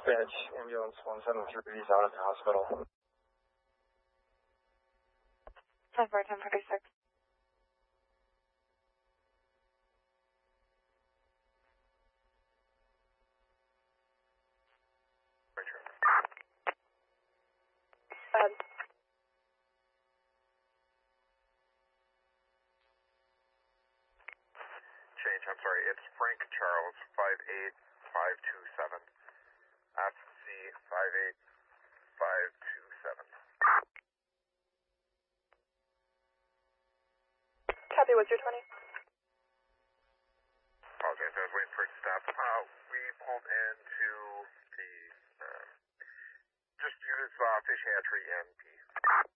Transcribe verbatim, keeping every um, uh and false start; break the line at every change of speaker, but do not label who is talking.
Dispatch, ambulance one seven three is out at the hospital.
ten four, ten forty-six.
Um,
Change, I'm sorry, it's Frank Charles, five eight five two seven. F C five eight five two seven.
Copy, what's your twenty?
Apologize, I was waiting for it to stop. Uh, we pulled into the, uh, just use uh, fish hatchery and P.